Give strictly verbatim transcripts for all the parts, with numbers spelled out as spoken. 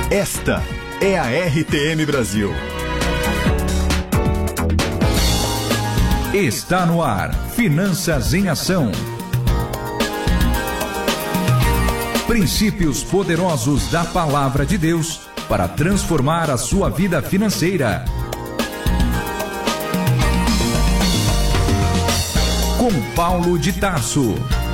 Esta é a R T M Brasil. Está no ar, Finanças em Ação. Princípios poderosos da Palavra de Deus para transformar a sua vida financeira. Com Paulo de Tarso.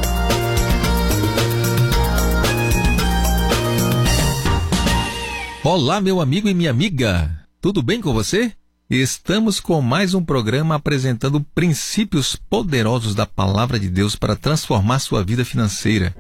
Olá, meu amigo e minha amiga. Tudo bem com você? Estamos com mais um programa apresentando princípios poderosos da Palavra de Deus para transformar sua vida financeira.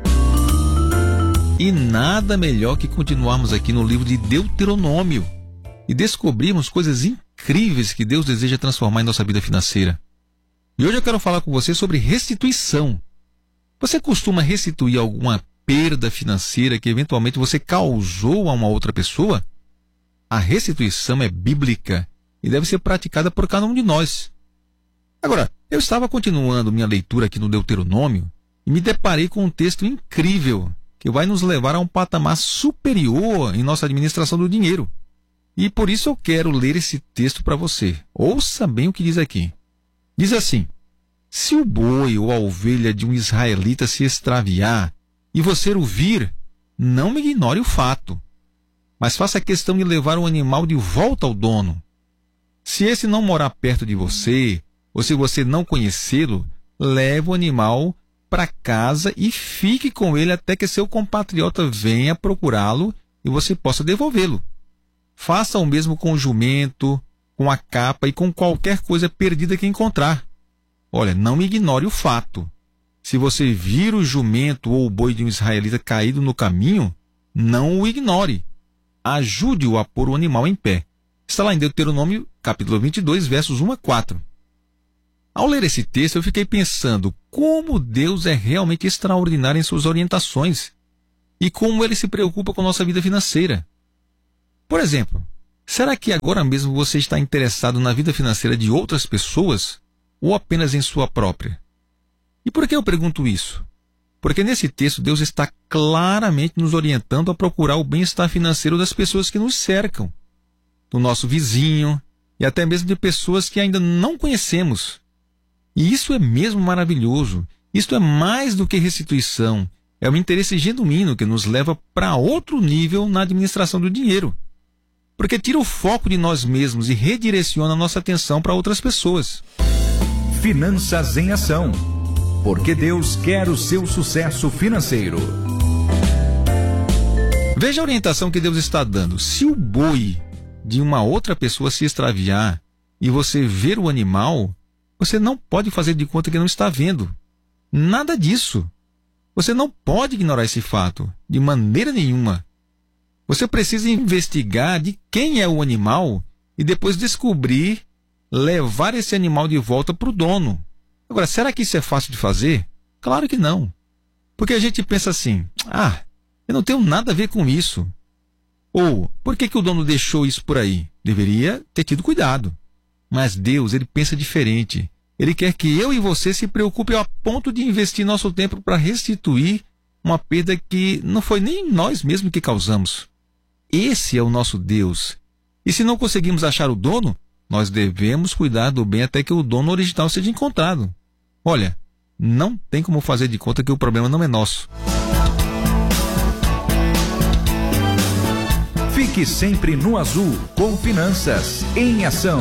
E nada melhor que continuarmos aqui no livro de Deuteronômio e descobrirmos coisas incríveis que Deus deseja transformar em nossa vida financeira. E hoje eu quero falar com você sobre restituição. Você costuma restituir alguma perda financeira que eventualmente você causou a uma outra pessoa? A restituição é bíblica e deve ser praticada por cada um de nós. Agora, eu estava continuando minha leitura aqui no Deuteronômio e me deparei com um texto incrível que vai nos levar a um patamar superior em nossa administração do dinheiro. E por isso eu quero ler esse texto para você. Ouça bem o que diz aqui. Diz assim: se o boi ou a ovelha de um israelita se extraviar e você o vir, não me ignore o fato, mas faça questão de levar o animal de volta ao dono. Se esse não morar perto de você, ou se você não conhecê-lo, leve o animal para casa e fique com ele até que seu compatriota venha procurá-lo e você possa devolvê-lo. Faça o mesmo com o jumento, com a capa e com qualquer coisa perdida que encontrar. Olha, não ignore o fato. Se você vir o jumento ou o boi de um israelita caído no caminho, não o ignore. Ajude-o a pôr o animal em pé. Está lá em Deuteronômio, capítulo vinte e dois, versos um a quatro. Ao ler esse texto, eu fiquei pensando como Deus é realmente extraordinário em suas orientações e como Ele se preocupa com a nossa vida financeira. Por exemplo, será que agora mesmo você está interessado na vida financeira de outras pessoas ou apenas em sua própria? E por que eu pergunto isso? Porque nesse texto Deus está claramente nos orientando a procurar o bem-estar financeiro das pessoas que nos cercam, do nosso vizinho e até mesmo de pessoas que ainda não conhecemos. E isso é mesmo maravilhoso. Isto é mais do que restituição. É um interesse genuíno que nos leva para outro nível na administração do dinheiro. Porque tira o foco de nós mesmos e redireciona a nossa atenção para outras pessoas. Finanças em Ação. Porque Deus quer o seu sucesso financeiro. Veja a orientação que Deus está dando. Se o boi de uma outra pessoa se extraviar e você ver o animal, você não pode fazer de conta que não está vendo. Nada disso. Você não pode ignorar esse fato, de maneira nenhuma. Você precisa investigar de quem é o animal e depois descobrir, levar esse animal de volta para o dono. Agora, será que isso é fácil de fazer? Claro que não. Porque a gente pensa assim: ah, eu não tenho nada a ver com isso. Ou, por que que o dono deixou isso por aí? Deveria ter tido cuidado. Mas Deus, Ele pensa diferente. Ele quer que eu e você se preocupem a ponto de investir nosso tempo para restituir uma perda que não foi nem nós mesmos que causamos. Esse é o nosso Deus. E se não conseguimos achar o dono, nós devemos cuidar do bem até que o dono original seja encontrado. Olha, não tem como fazer de conta que o problema não é nosso. Fique sempre no azul com Finanças em Ação.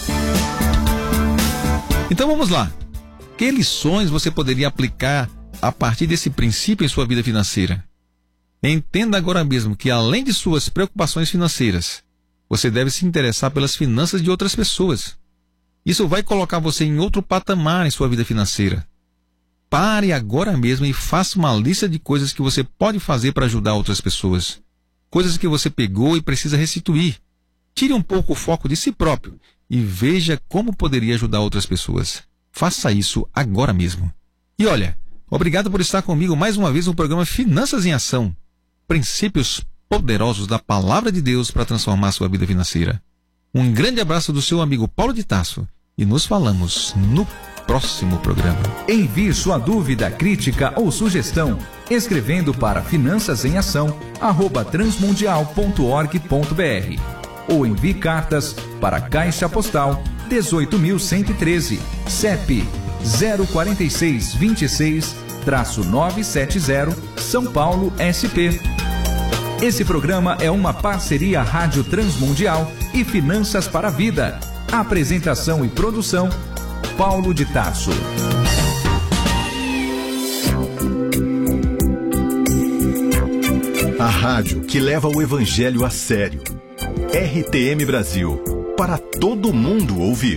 Então vamos lá. Que lições você poderia aplicar a partir desse princípio em sua vida financeira? Entenda agora mesmo que, além de suas preocupações financeiras, você deve se interessar pelas finanças de outras pessoas. Isso vai colocar você em outro patamar em sua vida financeira. Pare agora mesmo e faça uma lista de coisas que você pode fazer para ajudar outras pessoas. Coisas que você pegou e precisa restituir. Tire um pouco o foco de si próprio e veja como poderia ajudar outras pessoas. Faça isso agora mesmo. E olha, obrigado por estar comigo mais uma vez no programa Finanças em Ação. Princípios poderosos da Palavra de Deus para transformar sua vida financeira. Um grande abraço do seu amigo Paulo de Tarso e nos falamos no próximo programa. Envie sua dúvida, crítica ou sugestão escrevendo para finanças em ação arroba transmundial ponto org ponto br ou envie cartas para Caixa Postal dezoito mil cento e treze, C E P zero quatro seis dois seis nove sete zero, São Paulo, S P. Esse programa é uma parceria Rádio Transmundial e Finanças para a Vida. Apresentação e produção, Paulo de Tarso. A rádio que leva o evangelho a sério. R T M Brasil, para todo mundo ouvir.